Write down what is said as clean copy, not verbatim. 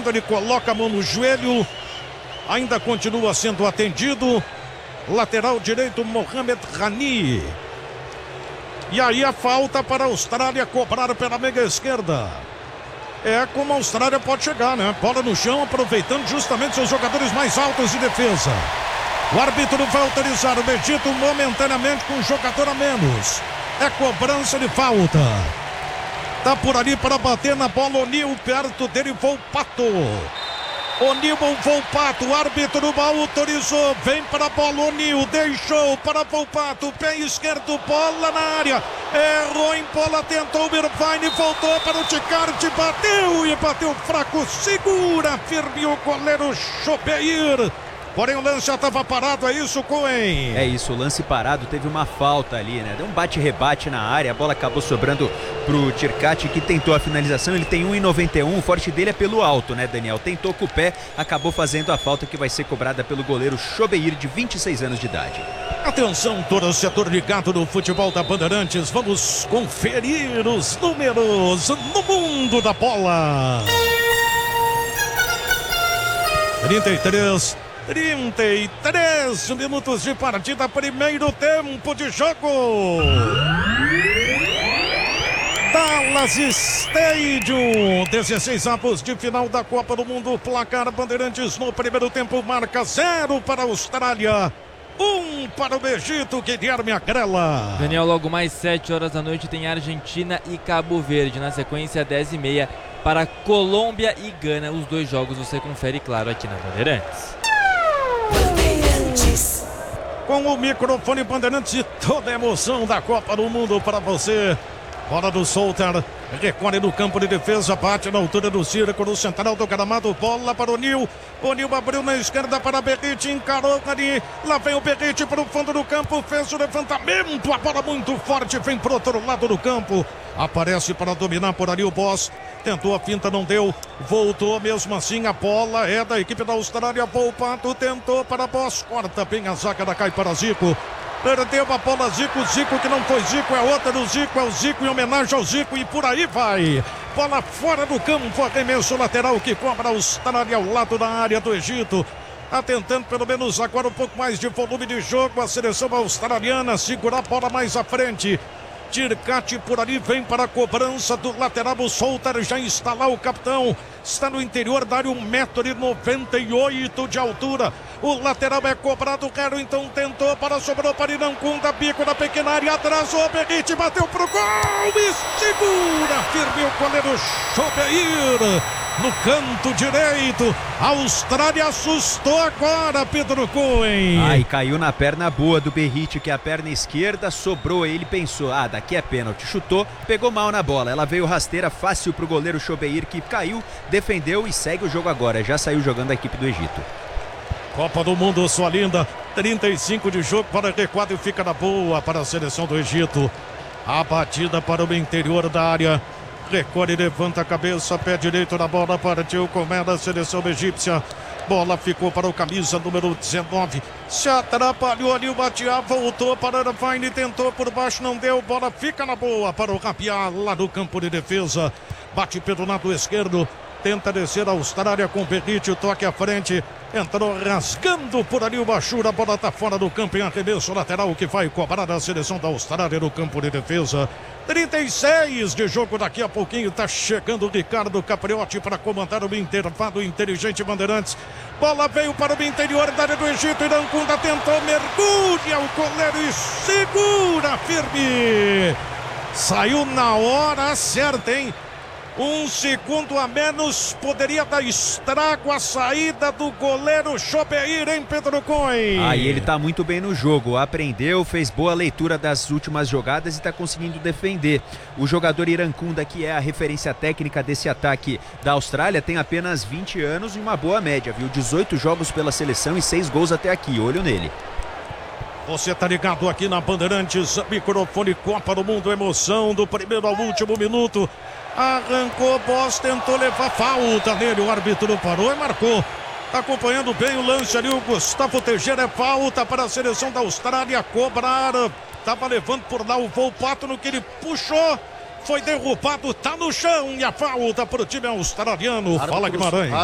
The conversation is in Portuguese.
quando ele coloca a mão no joelho, ainda continua sendo atendido. Lateral direito, Mohamed Rani. E aí a falta para a Austrália cobrar pela meia esquerda. É como a Austrália pode chegar, né? Bola no chão, aproveitando justamente seus jogadores mais altos de defesa. O árbitro vai autorizar o Egito momentaneamente com um jogador a menos. É cobrança de falta. Tá por ali para bater na bola o Nil, perto dele Volpato. O'Neill Volpato, o árbitro autorizou, vem para a bola, O'Neill deixou para Volpato, pé esquerdo, bola na área, errou em bola, tentou o Irvine, voltou para o Ticarte, bateu fraco, segura firme o goleiro Chopeir. Porém o lance já estava parado, é isso, Coen? É isso, o lance parado, teve uma falta ali, né? Deu um bate-rebate na área, a bola acabou sobrando pro Tircati, que tentou a finalização. Ele tem 1,91, o forte dele é pelo alto, né, Daniel? Tentou com o pé, acabou fazendo a falta que vai ser cobrada pelo goleiro Chobeir, de 26 anos de idade. Atenção, torcedor ligado no futebol da Bandeirantes, vamos conferir os números no mundo da bola. 33 minutos de partida, primeiro tempo de jogo. Dallas Stadium, 16 avos de final da Copa do Mundo, placar Bandeirantes no primeiro tempo, marca 0 para a Austrália, 1 para o Egito, Guilherme Agrela. Daniel, logo mais 7 horas da noite tem Argentina e Cabo Verde, na sequência 10h30 para Colômbia e Gana. Os dois jogos você confere, claro, aqui na Bandeirantes. Com o microfone Bandeirantes e toda a emoção da Copa do Mundo para você. Bola do Souter, recolhe no campo de defesa, bate na altura do círculo central do gramado, bola para o Nil. O Nil abriu na esquerda para Berrite, encarou ali, lá vem o Berrite para o fundo do campo, fez o levantamento, a bola muito forte, vem para o outro lado do campo, aparece para dominar por ali o Boss, tentou a finta, não deu, voltou mesmo assim, a bola é da equipe da Austrália, Volpato tentou para Boss, corta bem a zaga da cai para Zico. Perdeu a bola Zico que não foi Zico, é outra do Zico, é o Zico em homenagem ao Zico e por aí vai. Bola fora do campo, arremesso lateral que cobra a Austrália ao lado da área do Egito. Tá tentando pelo menos agora um pouco mais de volume de jogo, a seleção australiana segurar a bola mais à frente. Tircati por ali, vem para a cobrança do lateral, o Souter já está lá, o capitão está no interior da área, 1,98 m de altura, o lateral é cobrado, Quero então tentou, para sobrou para Irancunda, bico da pequena área, atrasou, Berrite bateu pro gol e segura firme o goleiro Chopeir no canto direito. A Austrália assustou agora, Pedro Coen. Ai, caiu na perna boa do Berrite, que é a perna esquerda, sobrou, ele pensou, daqui é pênalti, chutou, pegou mal na bola, ela veio rasteira fácil pro goleiro Chobeir, que caiu, defendeu e segue o jogo agora, já saiu jogando a equipe do Egito. Copa do Mundo, sua linda, 35 de jogo para recuado e fica na boa para a seleção do Egito. A batida para o interior da área. Recolhe, levanta a cabeça, pé direito na bola, partiu com ela a seleção egípcia. Bola ficou para o camisa número 19. Se atrapalhou ali o Batiá, voltou para o Irvine, tentou por baixo, não deu. Bola fica na boa para o Rapiá, lá no campo de defesa. Bate pelo lado esquerdo. Tenta descer a Austrália com o Berrite, o toque à frente. Entrou rasgando por ali o Bachura. A bola está fora do campo em arremesso lateral que vai cobrar a seleção da Austrália no campo de defesa. 36 de jogo, daqui a pouquinho está chegando o Ricardo Capriotti para comandar o intervalo inteligente Bandeirantes. Bola veio para o interior da área do Egito. Irancunda tentou, mergulha o goleiro e segura firme. Saiu na hora certa, hein? 1 segundo a menos, poderia dar estrago a saída do goleiro Chopeir, hein, Pedro Coen? E ele tá muito bem no jogo, aprendeu, fez boa leitura das últimas jogadas e tá conseguindo defender. O jogador Irancunda, que é a referência técnica desse ataque da Austrália, tem apenas 20 anos e uma boa média, viu? 18 jogos pela seleção e 6 gols até aqui, olho nele. Você tá ligado aqui na Bandeirantes, microfone Copa do Mundo, emoção do primeiro ao último minuto. Arrancou, Boss tentou levar falta nele, o árbitro parou e marcou. Tá acompanhando bem o lance ali, o Gustavo Teixeira, é falta para a seleção da Austrália cobrar. Tava levando por lá o Volpato, no que ele puxou, foi derrubado, tá no chão e a falta para o time australiano. Fala, Guimarães.